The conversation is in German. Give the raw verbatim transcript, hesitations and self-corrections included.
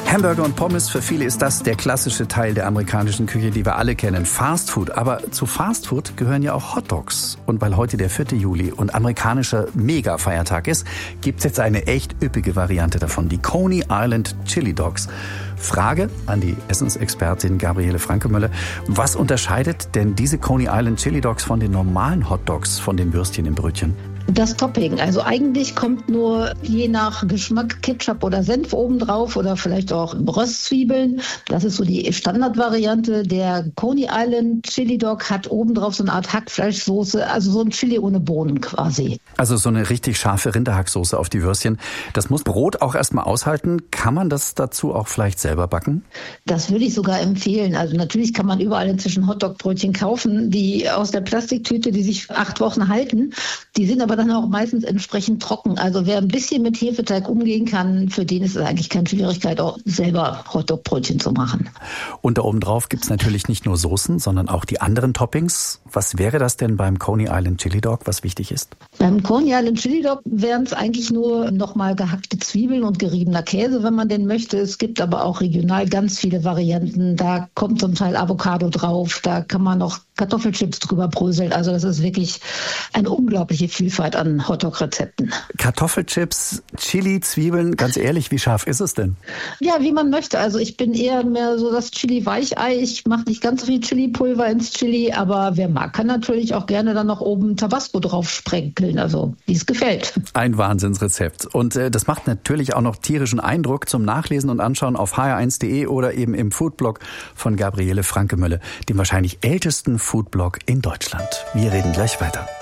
Hamburger und Pommes, für viele ist das der klassische Teil der amerikanischen Küche, die wir alle kennen. Fast Food. Aber zu Fast Food gehören ja auch Hot Dogs. Und weil heute der vierte Juli und amerikanischer Mega-Feiertag ist, gibt's jetzt eine echt üppige Variante davon. Die Coney Island Chili Dogs. Frage an die Essensexpertin Gabriele Frankemöller. Was unterscheidet denn diese Coney Island Chili Dogs von den normalen Hot Dogs, von den Würstchen im Brötchen? Das Topping. Also eigentlich kommt nur je nach Geschmack Ketchup oder Senf oben drauf oder vielleicht auch Röstzwiebeln. Das ist so die Standardvariante. Der Coney Island Chili Dog hat oben drauf so eine Art Hackfleischsoße, also so ein Chili ohne Bohnen quasi. Also so eine richtig scharfe Rinderhacksoße auf die Würstchen. Das muss Brot auch erstmal aushalten. Kann man das dazu auch vielleicht selber backen? Das würde ich sogar empfehlen. Also natürlich kann man überall inzwischen Hotdog-Brötchen kaufen, die aus der Plastiktüte, die sich acht Wochen halten. Die sind aber dann auch meistens entsprechend trocken. Also wer ein bisschen mit Hefeteig umgehen kann, für den ist es eigentlich keine Schwierigkeit, auch selber Hotdog-Brötchen zu machen. Und da oben drauf gibt es natürlich nicht nur Soßen, sondern auch die anderen Toppings. Was wäre das denn beim Coney Island Chili Dog, was wichtig ist? Beim Coney Island Chili Dog wären es eigentlich nur nochmal gehackte Zwiebeln und geriebener Käse, wenn man den möchte. Es gibt aber auch regional ganz viele Varianten. Da kommt zum Teil Avocado drauf, da kann man noch Kartoffelchips drüber bröseln. Also das ist wirklich eine unglaubliche Vielfalt an Hotdog-Rezepten. Kartoffelchips, Chili, Zwiebeln, ganz ehrlich, wie scharf ist es denn? Ja, wie man möchte. Also ich bin eher mehr so das Chili-Weichei. Ich mache nicht ganz so viel Chili-Pulver ins Chili, aber wer mag, kann natürlich auch gerne dann noch oben Tabasco drauf sprenkeln. Also wie es gefällt. Ein Wahnsinnsrezept. Und äh, das macht natürlich auch noch tierischen Eindruck zum Nachlesen und Anschauen auf h r eins punkt de oder eben im Foodblog von Gabriele Frankemöller, dem wahrscheinlich ältesten Foodblog in Deutschland. Wir reden gleich weiter.